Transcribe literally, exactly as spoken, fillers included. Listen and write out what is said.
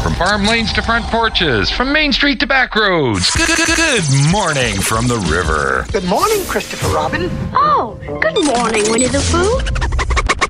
From farm lanes to front porches, from Main Street to back roads. Good, good, good morning from the river. Good morning, Christopher Robin. Oh, good morning, Winnie the Pooh.